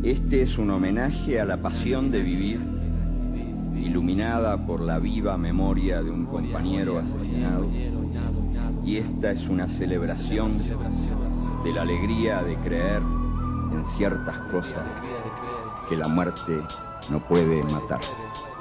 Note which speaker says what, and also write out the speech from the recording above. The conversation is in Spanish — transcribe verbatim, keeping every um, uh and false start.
Speaker 1: Este es un homenaje a la pasión de vivir, iluminada por la viva memoria de un compañero asesinado, y esta es una celebración de la alegría de creer en ciertas cosas que la muerte no puede matar.